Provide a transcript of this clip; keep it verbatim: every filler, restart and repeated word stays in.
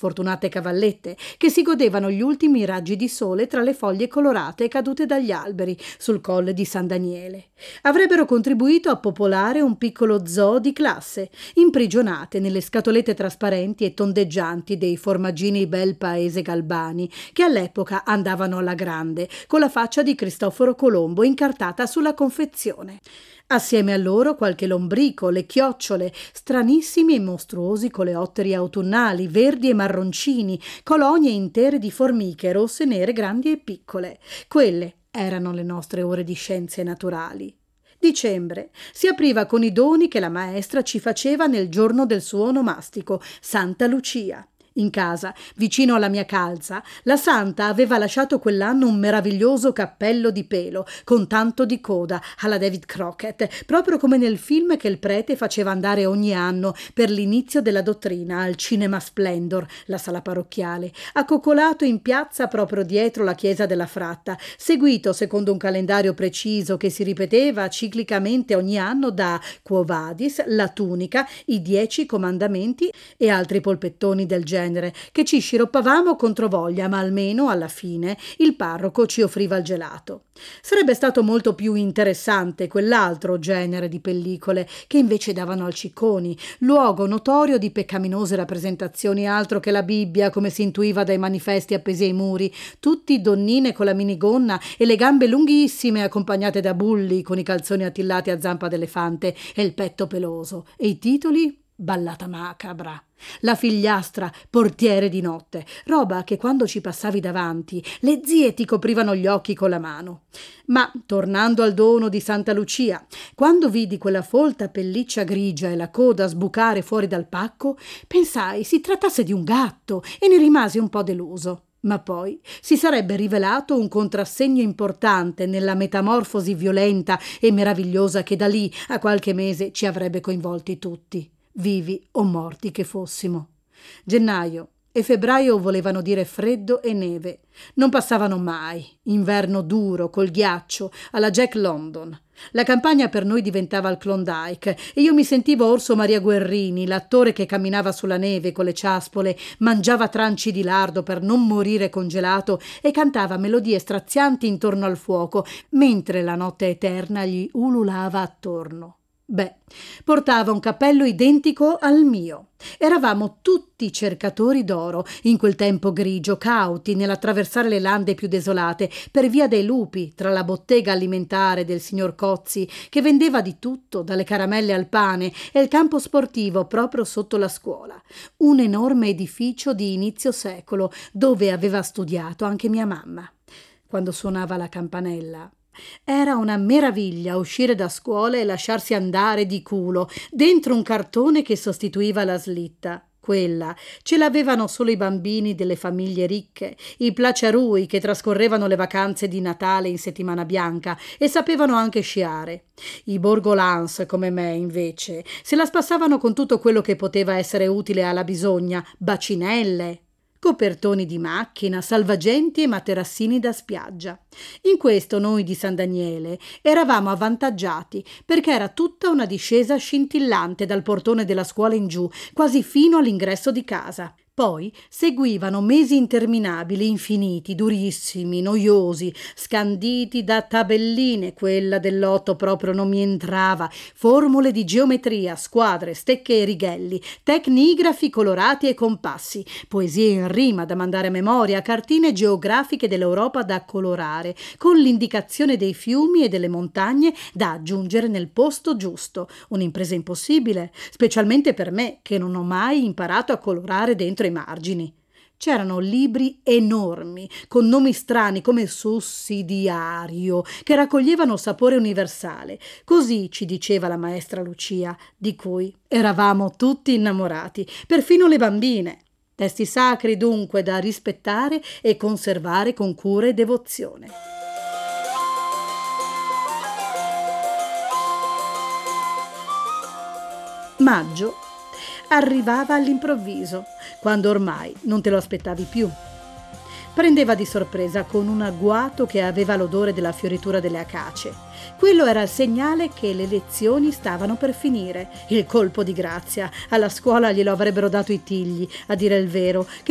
sfortunate cavallette che si godevano gli ultimi raggi di sole tra le foglie colorate cadute dagli alberi sul colle di San Daniele. Avrebbero contribuito a popolare un piccolo zoo di classe, imprigionate nelle scatolette trasparenti e tondeggianti dei formaggini bel paese galbani, che all'epoca andavano alla grande, con la faccia di Cristoforo Colombo incartata sulla confezione. Assieme a loro qualche lombrico, le chiocciole, stranissimi e mostruosi coleotteri autunnali, verdi e marroncini, colonie intere di formiche rosse, nere, grandi e piccole. Quelle erano le nostre ore di scienze naturali. Dicembre si apriva con i doni che la maestra ci faceva nel giorno del suo onomastico, Santa Lucia. In casa, vicino alla mia calza, la santa aveva lasciato quell'anno un meraviglioso cappello di pelo, con tanto di coda, alla David Crockett, proprio come nel film che il prete faceva andare ogni anno per l'inizio della dottrina al Cinema Splendor, la sala parrocchiale, accoccolato in piazza proprio dietro la chiesa della Fratta, seguito secondo un calendario preciso che si ripeteva ciclicamente ogni anno da Quo Vadis, la tunica, i dieci comandamenti e altri polpettoni del genere, che ci sciroppavamo controvoglia, ma almeno alla fine il parroco ci offriva il gelato. Sarebbe stato molto più interessante quell'altro genere di pellicole che invece davano al Cicconi, luogo notorio di peccaminose rappresentazioni, altro che la Bibbia, come si intuiva dai manifesti appesi ai muri, tutti donnine con la minigonna e le gambe lunghissime accompagnate da bulli con i calzoni attillati a zampa d'elefante e il petto peloso, e i titoli ballata macabra, la figliastra, portiere di notte, roba che quando ci passavi davanti le zie ti coprivano gli occhi con la mano. Ma tornando al dono di Santa Lucia, quando vidi quella folta pelliccia grigia e la coda sbucare fuori dal pacco, pensai si trattasse di un gatto e ne rimasi un po' deluso. Ma poi si sarebbe rivelato un contrassegno importante nella metamorfosi violenta e meravigliosa che da lì a qualche mese ci avrebbe coinvolti tutti, vivi o morti che fossimo. Gennaio e febbraio volevano dire freddo e neve. Non passavano mai. Inverno duro, col ghiaccio, alla Jack London. La campagna per noi diventava il Klondike e io mi sentivo Orso Maria Guerrini, l'attore che camminava sulla neve con le ciaspole, mangiava tranci di lardo per non morire congelato e cantava melodie strazianti intorno al fuoco, mentre la notte eterna gli ululava attorno. Beh, portava un cappello identico al mio. Eravamo tutti cercatori d'oro, in quel tempo grigio, cauti nell'attraversare le lande più desolate, per via dei lupi, tra la bottega alimentare del signor Cozzi, che vendeva di tutto, dalle caramelle al pane, e il campo sportivo proprio sotto la scuola. Un enorme edificio di inizio secolo, dove aveva studiato anche mia mamma. Quando suonava la campanella, era una meraviglia uscire da scuola e lasciarsi andare di culo dentro un cartone che sostituiva la slitta. Quella ce l'avevano solo i bambini delle famiglie ricche, i placiarui che trascorrevano le vacanze di Natale in settimana bianca e sapevano anche sciare. I borgolans come me, invece, se la spassavano con tutto quello che poteva essere utile alla bisogna: bacinelle, copertoni di macchina, salvagenti e materassini da spiaggia. In questo noi di San Daniele eravamo avvantaggiati, perché era tutta una discesa scintillante dal portone della scuola in giù, quasi fino all'ingresso di casa. Poi seguivano mesi interminabili, infiniti, durissimi, noiosi, scanditi da tabelline, quella dell'otto proprio non mi entrava, formule di geometria, squadre, stecche e righelli, tecnigrafi colorati e compassi, poesie in rima da mandare a memoria, cartine geografiche dell'Europa da colorare, con l'indicazione dei fiumi e delle montagne da aggiungere nel posto giusto. Un'impresa impossibile, specialmente per me, che non ho mai imparato a colorare dentro i margini. C'erano libri enormi, con nomi strani come sussidiario, che raccoglievano sapore universale. Così ci diceva la maestra Lucia, di cui eravamo tutti innamorati, perfino le bambine. Testi sacri dunque da rispettare e conservare con cura e devozione. Maggio arrivava all'improvviso, quando ormai non te lo aspettavi più. Prendeva di sorpresa con un agguato che aveva l'odore della fioritura delle acacie. Quello era il segnale che le lezioni stavano per finire. Il colpo di grazia. Alla scuola glielo avrebbero dato i tigli, a dire il vero, che